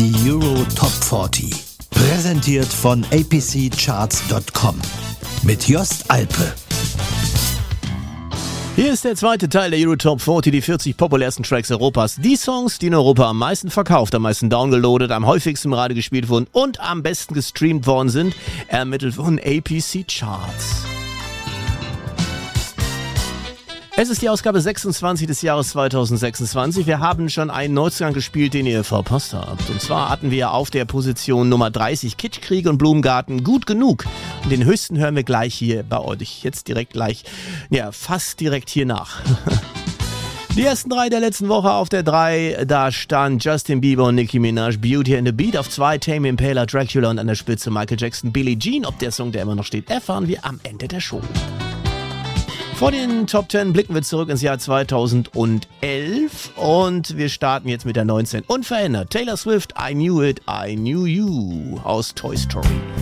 Die Euro Top 40. Präsentiert von apccharts.com. Mit Jost Alpe. Hier ist der zweite Teil der Euro Top 40, die 40 populärsten Tracks Europas. Die Songs, die in Europa am meisten verkauft, am meisten downgeloadet, am häufigsten im Radio gespielt wurden und am besten gestreamt worden sind, ermittelt von APC Charts. Es ist die Ausgabe 26 des Jahres 2026. Wir haben schon einen Neuzugang gespielt, den ihr verpasst habt. Und zwar hatten wir auf der Position Nummer 30 Kitschkrieg und Blumengarten Gut genug. Und den höchsten hören wir gleich hier bei euch. Jetzt direkt gleich, ja, fast direkt hier nach. Die ersten drei der letzten Woche auf der 3, da stand Justin Bieber und Nicki Minaj, Beauty and the Beat. Auf 2 Tame Impala, Dracula und an der Spitze Michael Jackson, Billie Jean. Ob der Song, der immer noch steht, erfahren wir am Ende der Show. Vor den Top 10 blicken wir zurück ins Jahr 2011 und wir starten jetzt mit der 19. Unverändert. Taylor Swift, I Knew It, I Knew You aus Toy Story.